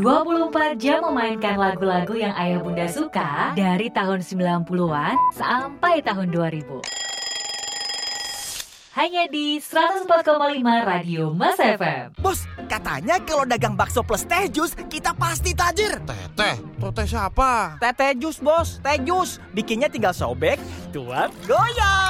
24 jam memainkan lagu-lagu yang ayah bunda suka dari tahun 90-an sampai tahun 2000. Hanya di 104,5 Radio Mas FM. Bos, katanya kalau dagang bakso plus teh jus, kita pasti tajir. Teh siapa? Teh jus, bos. Teh jus. Bikinnya tinggal sobek, tuang, goyang.